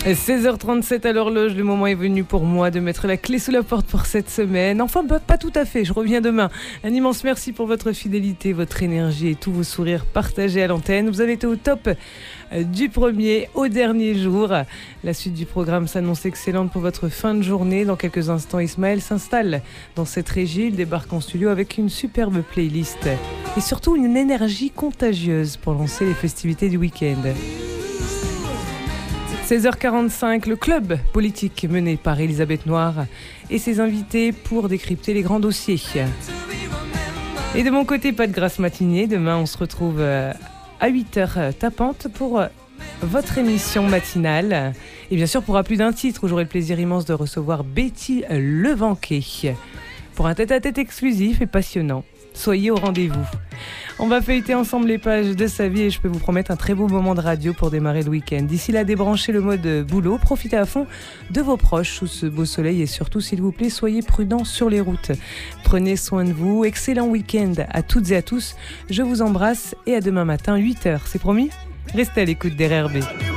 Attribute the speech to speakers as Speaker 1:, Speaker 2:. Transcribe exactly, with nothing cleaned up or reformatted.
Speaker 1: seize heures trente-sept à l'horloge, le moment est venu pour moi de mettre la clé sous la porte pour cette semaine. Enfin, bah, pas tout à fait, je reviens demain. Un immense merci pour votre fidélité, votre énergie et tous vos sourires partagés à l'antenne. Vous avez été au top du premier au dernier jour. La suite du programme s'annonce excellente pour votre fin de journée. Dans quelques instants, Ismaël s'installe dans cette régie. Il débarque en studio avec une superbe playlist et surtout une énergie contagieuse pour lancer les festivités du week-end. seize heures quarante-cinq, le club politique mené par Elisabeth Noire et ses invités pour décrypter les grands dossiers. Et de mon côté, pas de grasse matinée. Demain, on se retrouve à huit heures tapantes pour votre émission matinale. Et bien sûr, pour un plus d'un titre, où j'aurai le plaisir immense de recevoir Betty Levanquet pour un tête-à-tête exclusif et passionnant. Soyez au rendez-vous. On va feuilleter ensemble les pages de sa vie et je peux vous promettre un très beau moment de radio pour démarrer le week-end. D'ici là, débranchez le mode boulot, profitez à fond de vos proches sous ce beau soleil et surtout, s'il vous plaît, soyez prudents sur les routes. Prenez soin de vous. Excellent week-end à toutes et à tous. Je vous embrasse et à demain matin, huit heures. C'est promis ? Restez à l'écoute d'R R B.